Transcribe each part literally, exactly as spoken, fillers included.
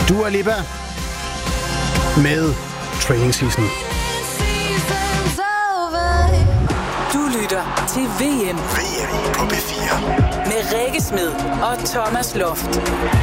Dua Lipa med Training Season. Du lytter til V M. V M på B fire. Med Rikke Smed og Thomas Loft.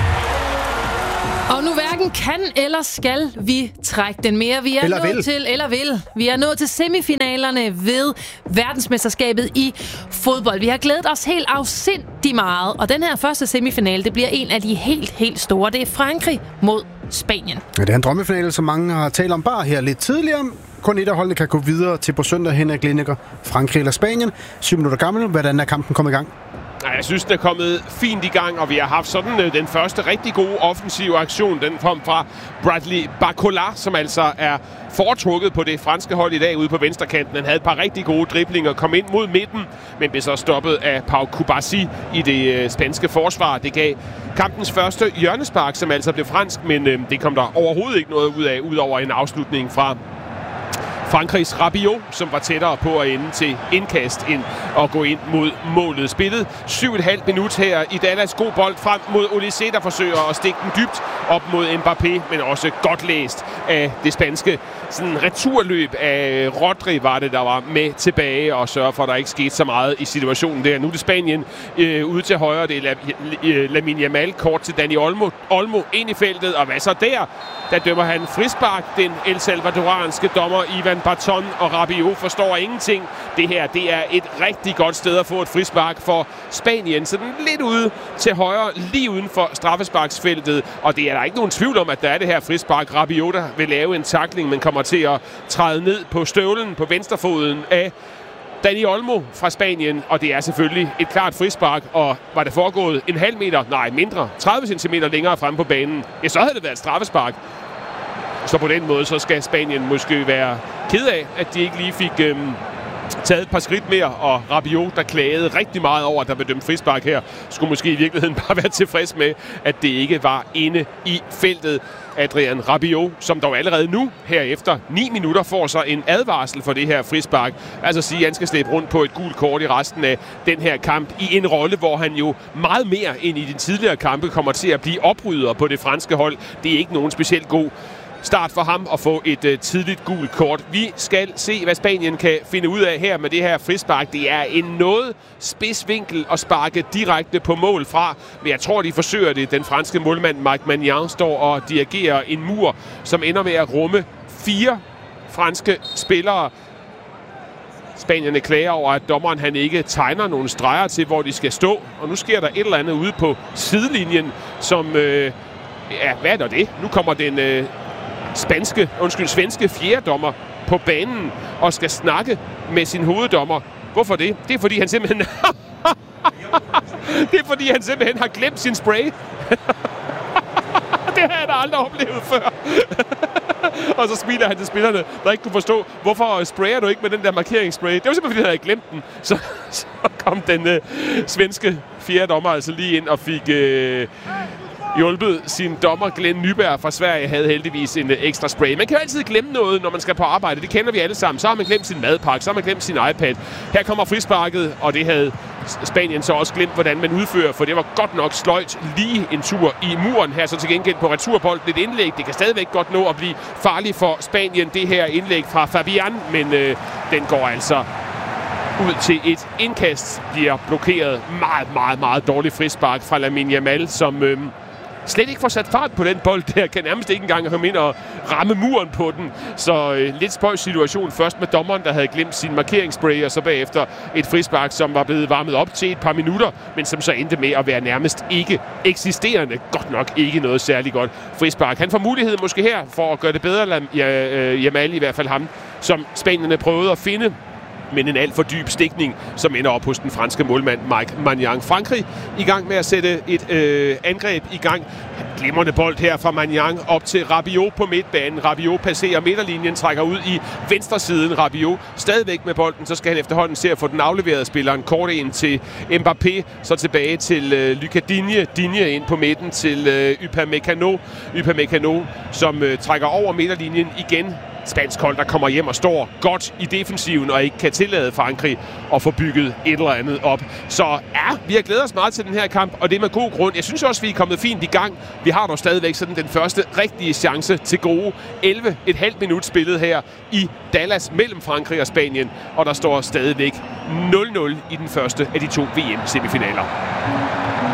Og nu hverken kan eller skal vi trække den mere. Vi er eller nået vil. til, eller vil. Vi er nået til semifinalerne ved verdensmesterskabet i fodbold. Vi har glædet os helt afsindigt meget. Og den her første semifinale, det bliver en af de helt, helt store. Det er Frankrig mod Spanien. Ja, det er en drømmefinale, som mange har talt om bare her lidt tidligere. Kun et af holdene kan gå videre til på søndag. Henrik Lineker, Frankrig eller Spanien. Syv minutter gammel. Hvordan er kampen kommet i gang? Jeg synes, den er kommet fint i gang, og vi har haft sådan øh, den første rigtig gode offensive aktion. Den kom fra Bradley Barcola, som altså er foretrukket på det franske hold i dag ude på venstrekanten. Han havde et par rigtig gode driblinger, kom ind mod midten, men blev så stoppet af Pau Kubasi i det øh, spanske forsvar. Det gav kampens første hjørnespark, som altså blev fransk, men øh, det kom der overhovedet ikke noget ud af, udover en afslutning fra Frankrigs Rabiot, som var tættere på at ende til indkast end at gå ind mod målet. Spillet syv og et halvt minut her i Dallas. God bold frem mod Olise, der forsøger at stikke den dybt op mod Mbappé, men også godt læst af det spanske sådan returløb af Rodri var det, der var med tilbage og sørger for, at der ikke skete så meget i situationen der. Nu er det Spanien øh, ude til højre. Det er Lamine Yamal kort til Dani Olmo. Olmo ind i feltet, og hvad så der? Der dømmer han frispark, den El Salvadoranske dommer Ivan Barton, og Rabiot forstår ingenting. Det her, det er et rigtig godt sted at få et frispark for Spanien. Så den lidt ude til højre, lige uden for straffesparksfeltet. Og det er der ikke nogen tvivl om, at der er det her frispark. Rabiot, der vil lave en tackling, men kommer til at træde ned på støvlen på venstrefoden af Dani Olmo fra Spanien, og det er selvfølgelig et klart frispark, og var det foregået en halv meter, nej mindre, tredive centimeter længere fremme på banen, ja, så havde det været et straffespark. Så på den måde, så skal Spanien måske være ked af, at de ikke lige fik øhm, taget et par skridt mere, og Rabiot, der klagede rigtig meget over, at der blev dømt frispark her, skulle måske i virkeligheden bare være tilfreds med, at det ikke var inde i feltet. Adrien Rabiot, som dog allerede nu, her efter ni minutter, får så en advarsel for det her frispark. Altså sige, at han skal slæbe rundt på et gult kort i resten af den her kamp, i en rolle, hvor han jo meget mere end i de tidligere kampe kommer til at blive oprydder på det franske hold. Det er ikke nogen specielt god start for ham at få et uh, tidligt gult kort. Vi skal se, hvad Spanien kan finde ud af her med det her frispark. Det er en noget spids vinkel at sparke direkte på mål fra, men jeg tror, de forsøger det. Den franske målmand Mike Maignan står og dirigerer en mur, som ender med at rumme fire franske spillere. Spanierne klager over, at dommeren han ikke tegner nogle streger til, hvor de skal stå. Og nu sker der et eller andet ude på sidelinjen, som... Øh, ja, hvad er der det? Nu kommer den... Øh, spanske, undskyld, svenske fjerdommer på banen og skal snakke med sin hoveddommer. Hvorfor det? Det er fordi han simpelthen Det er fordi han simpelthen har glemt sin spray. Det har jeg da aldrig oplevet før. Og så smiler han til spillerne, der ikke kunne forstå, hvorfor sprayer du ikke med den der markeringsspray? Det var simpelthen fordi han havde glemt den. Så, så kom den øh, svenske fjerdommer altså lige ind og fik øh, hjulpet sin dommer Glenn Nyberg fra Sverige, havde heldigvis en ekstra spray. Man kan jo altid glemme noget, når man skal på arbejde. Det kender vi alle sammen. Så har man glemt sin madpakke, så har man glemt sin iPad. Her kommer frisparket, og det havde Spanien så også glemt, hvordan man udfører, for det var godt nok sløjt lige en tur i muren. Her så til gengæld på returbolden et indlæg. Det kan stadigvæk godt nå at blive farligt for Spanien, det her indlæg fra Fabian, men øh, den går altså ud til et indkast, bliver blokeret. Meget, meget, meget dårlig frispark fra Lamine Yamal, som... Øh, slet ikke får sat fart på den bold der, kan nærmest ikke engang komme ind og ramme muren på den. Så øh, lidt spøjs situation først med dommeren, der havde glemt sin markeringsspray, og så bagefter et frispark, som var blevet varmet op til et par minutter, men som så endte med at være nærmest ikke eksisterende. Godt nok ikke noget særlig godt frispark. Han får mulighed måske her for at gøre det bedre, ja, øh, Yamal i hvert fald ham, som spanierne prøvede at finde, men en alt for dyb stikning, som ender op hos den franske målmand Mike Maignan. Frankrig i gang med at sætte et øh, angreb i gang. Glimrende bold her fra Maignan op til Rabiot på midtbanen. Rabiot passerer midterlinjen, trækker ud i venstresiden. Rabiot stadigvæk med bolden, så skal han efterhånden se at få den afleveret. Spilleren kort ind til Mbappé, så tilbage til øh, Lucas Digne. Digne ind på midten til øh, Upamecano. Upamecano, som øh, trækker over midterlinjen igen. spansk hold, der kommer hjem og står godt i defensiven og ikke kan tillade Frankrig at få bygget et eller andet op. Så ja, vi har glædet os meget til den her kamp, og det er med god grund. Jeg synes også, vi er kommet fint i gang. Vi har dog stadigvæk sådan den første rigtige chance til gode elleve komma fem minut spillet her i Dallas mellem Frankrig og Spanien, og der står stadigvæk nul nul i den første af de to V M-semifinaler.